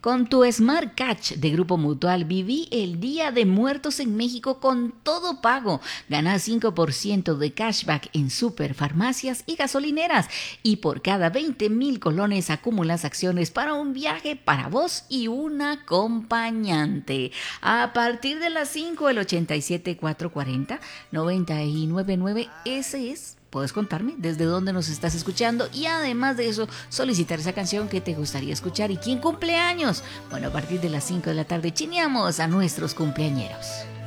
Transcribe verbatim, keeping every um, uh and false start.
Con tu Smart Catch de Grupo Mutual viví el Día de Muertos en México con todo pago. Gana cinco por ciento de cashback en superfarmacias y gasolineras. Y por cada veinte mil colones acumulas acciones para un viaje para vos y un acompañante. A partir de las cinco, el ochenta y siete, cuatrocientos cuarenta, noventa y nueve nueve, ese es. Puedes contarme desde dónde nos estás escuchando y además de eso solicitar esa canción que te gustaría escuchar y quién cumple años. Bueno, a partir de las cinco de la tarde chineamos a nuestros cumpleañeros.